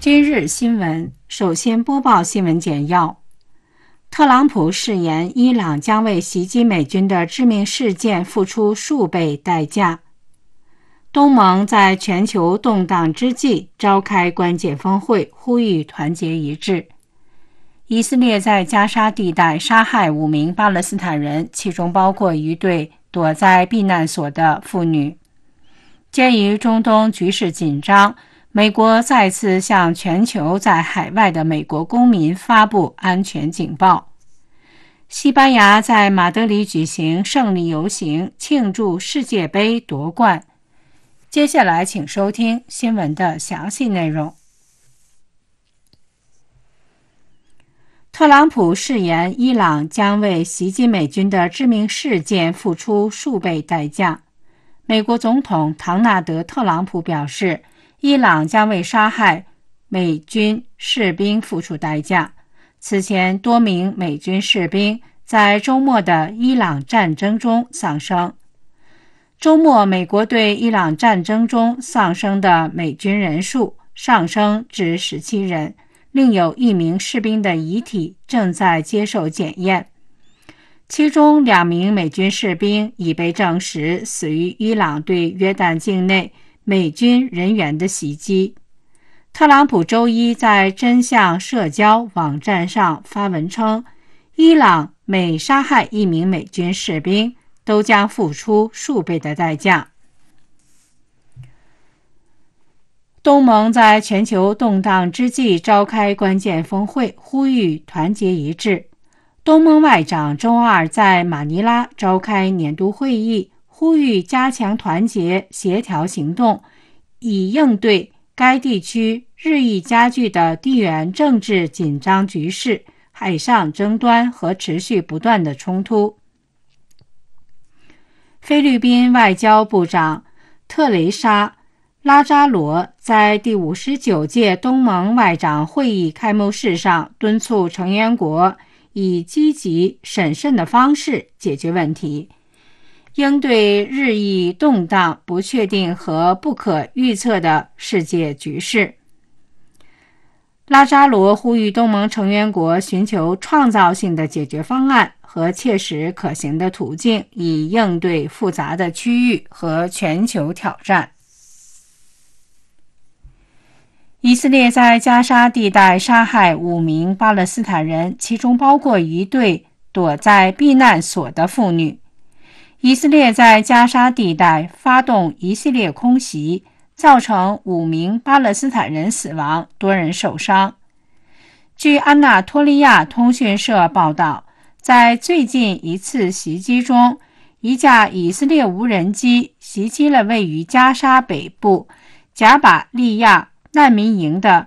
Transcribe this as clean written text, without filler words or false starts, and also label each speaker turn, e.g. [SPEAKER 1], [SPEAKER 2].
[SPEAKER 1] 今日新闻，首先播报新闻简要。特朗普誓言伊朗将为袭击美军的致命事件付出数倍代价。东盟在全球动荡之际召开关键峰会，呼吁团结一致。以色列在加沙地带杀害5名巴勒斯坦人，其中包括一对躲在避难所的妇女。鉴于中东局势紧张，美国再次向全球在海外的美国公民发布安全警报。西班牙在马德里举行胜利游行，庆祝世界杯夺冠。接下来请收听新闻的详细内容。特朗普誓言伊朗将为袭击美军的致命事件付出数倍代价。美国总统唐纳德·特朗普表示，伊朗将为杀害美军士兵付出代价。此前，多名美军士兵在周末的伊朗战争中丧生。周末，美国对伊朗战争中丧生的美军人数上升至17人，另有1名士兵的遗体正在接受检验。其中2名美军士兵已被证实死于伊朗对约旦境内美军人员的袭击。特朗普周一在真相社交网站上发文称，伊朗每杀害1名美军士兵都将付出数倍的代价。东盟在全球动荡之际召开关键峰会，呼吁团结一致。东盟外长周二在马尼拉召开年度会议，呼吁加强团结协调行动，以应对该地区日益加剧的地缘政治紧张局势、海上争端和持续不断的冲突。菲律宾外交部长特蕾莎·拉扎罗在第59届东盟外长会议开幕式上敦促成员国以积极审慎的方式解决问题，应对日益动荡、不确定和不可预测的世界局势。拉扎罗呼吁东盟成员国寻求创造性的解决方案和切实可行的途径，以应对复杂的区域和全球挑战。以色列在加沙地带杀害5名巴勒斯坦人，其中包括一对躲在避难所的妇女。以色列在加沙地带发动一系列空袭，造成5名巴勒斯坦人死亡，多人受伤。据安纳托利亚通讯社报道，在最近一次袭击中，一架以色列无人机袭击了位于加沙北部贾巴利亚难民营的